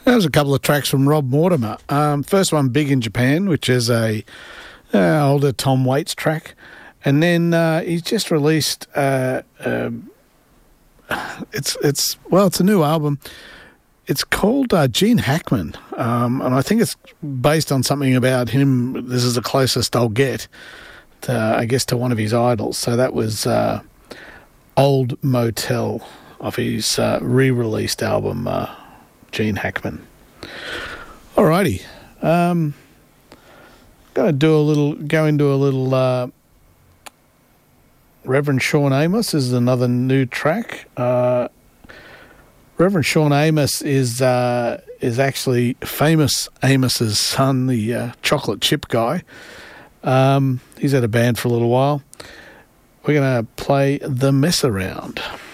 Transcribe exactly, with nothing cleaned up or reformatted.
There's a couple of tracks from Rob Mortimer. Um, first one, Big in Japan, which is a uh, older Tom Waits track. And then uh, he's just released, uh, uh, it's, it's well, it's a new album. It's called uh, Gene Hackman, um, and I think it's based on something about him. This is the closest I'll get, to, I guess, to one of his idols. So that was uh, Old Motel of his uh, re-released album, uh, Gene Hackman. Alrighty, um, going to do a little, go into a little. Uh, Reverend Sean Amos is another new track. Uh, Reverend Sean Amos is uh, is actually Famous Amos's son, the uh, chocolate chip guy. Um, he's had a band for a little while. We're going to play The Mess Around.